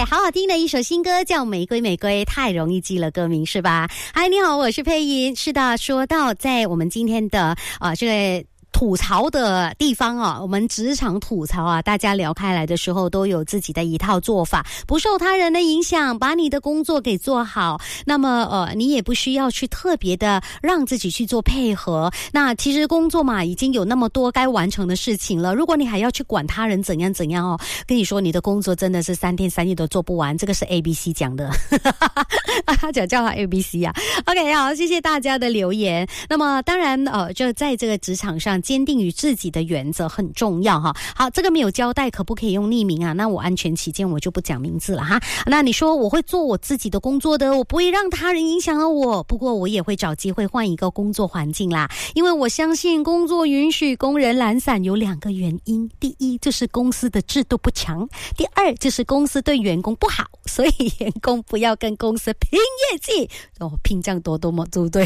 好好听的一首新歌叫《玫瑰玫瑰》，太容易记了歌名是吧？嗨，你好，我是佩音。是的，说到在我们今天的这个吐槽的地方啊，我们职场吐槽啊，大家聊开来的时候都有自己的一套做法，不受他人的影响，把你的工作给做好。那么你也不需要去特别的让自己去做配合。那其实工作嘛，已经有那么多该完成的事情了，如果你还要去管他人怎样怎样哦，跟你说你的工作真的是3天3夜都做不完。这个是 ABC 讲的他讲叫他 ABC 啊。 OK， 好，谢谢大家的留言。那么当然就在这个职场上坚定于自己的原则很重要哈。好，这个没有交代可不可以用匿名啊？那我安全起见我就不讲名字了哈。那你说我会做我自己的工作的，我不会让他人影响了我，不过我也会找机会换一个工作环境啦。因为我相信工作允许工人懒散有2个原因，第一就是公司的制度不强，第二就是公司对员工不好，所以员工不要跟公司拼业绩拼这样多么对不对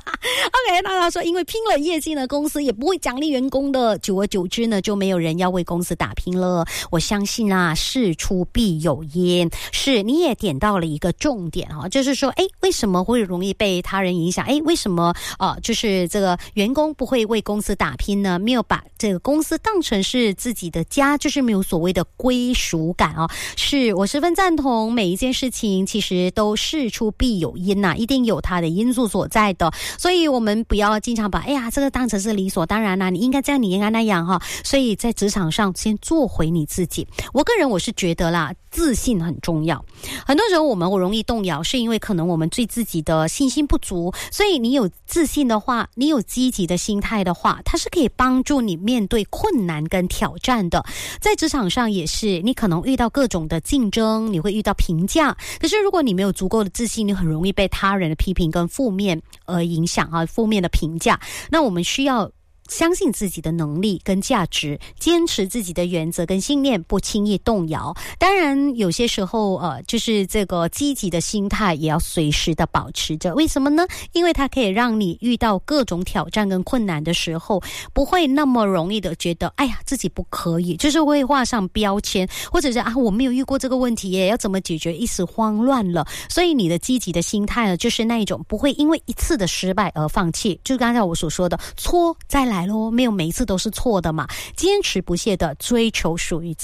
OK， 那他说因为拼了业绩呢，公司也不会奖励员工的，久而久之呢，就没有人要为公司打拼了。我相信啊，事出必有因。是，你也点到了一个重点啊，就是说为什么会容易被他人影响？为什么就是这个员工不会为公司打拼呢？没有把这个公司当成是自己的家，就是没有所谓的归属感哦。是，我十分赞同，每一件事情其实都事出必有因啊，一定有它的因素所在的。所以我们不要经常把这个当成是理所当然啊，你应该这样，你应该那样哈。所以在职场上先做回你自己。我个人我是觉得啦，自信很重要。很多时候我们容易动摇，是因为可能我们对自己的信心不足。所以你有自信的话，你有积极的心态的话，它是可以帮助你面对困难跟挑战的。在职场上也是，你可能遇到各种的竞争，你会遇到评价，可是如果你没有足够的自信，你很容易被他人的批评跟负面影响啊，负面的评价。那我们需要相信自己的能力跟价值，坚持自己的原则跟信念，不轻易动摇。当然有些时候就是这个积极的心态也要随时的保持着。为什么呢？因为它可以让你遇到各种挑战跟困难的时候，不会那么容易的觉得自己不可以，就是会画上标签，或者是我没有遇过这个问题耶，要怎么解决，一时慌乱了。所以你的积极的心态呢，就是那一种不会因为一次的失败而放弃，就是刚才我所说的错再来咯，没有每一次都是错的嘛，坚持不懈的追求属于